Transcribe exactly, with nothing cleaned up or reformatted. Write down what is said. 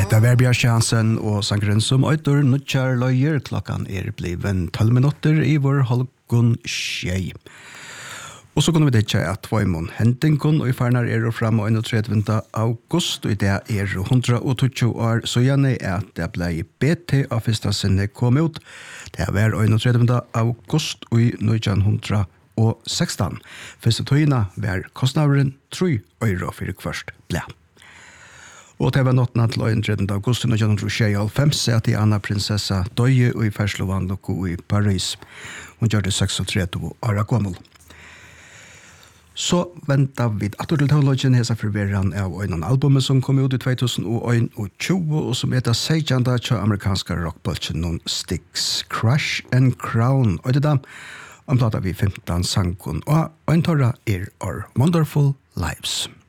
Hetta var Bjørn Hansen og sangren som øyder nødkjær løyer. Klokkan er bliven tolv minutter i vår halvgun skjei. Og så kunne vi dette at Tvoimon Hentingon og i farnar er frem og trettiende august, og i det er hundre og tjue år, så gjerne er at det ble B T av første sinne kom ut. Det var trettiende august og i nitton sexton. Første tøyene var kostnaderen tre euro for først ble. Og det var nåttene til trettiende august nitton tjuefem, at Anna prinsessa døye og i Ferslovan og i Paris. Hun gjør det trettiosex år gammel. Så venter vi at til teologien hesa forverran av en albumet som kom ut i tjuetusen tjue og som heter Seijanda til amerikanska rockbolchen non Styx, Crash and Crown. Og det da omtaler vi femten sangen og en torra er Our Wonderful Lives.